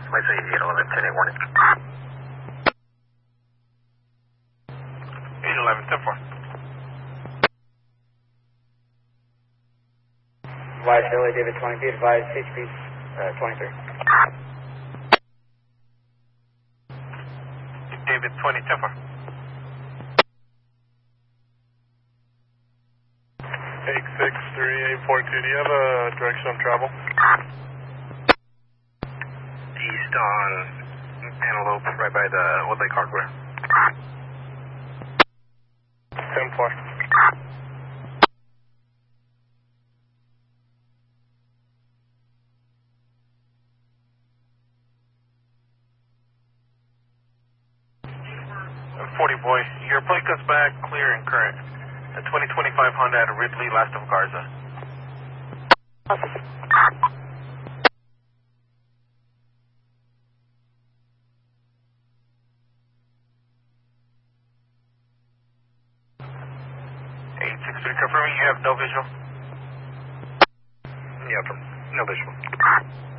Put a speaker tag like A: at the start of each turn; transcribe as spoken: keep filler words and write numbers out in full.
A: Let's say eight eleven, ten eight warning. eight eleven, ten four.
B: Advise Philly, David twenty feet, advise H P uh, twenty-three.
A: David twenty, ten four.
C: eight six three eight four two, do you have a direction of travel?
A: East on Antelope, right by the Wood Lake Hardware.
C: ten four.
A: forty boy, your plate comes back clear and current. A twenty twenty-five Honda at Ridley, last of Garza. eight six three, confirming you have no visual?
C: Yeah, no visual.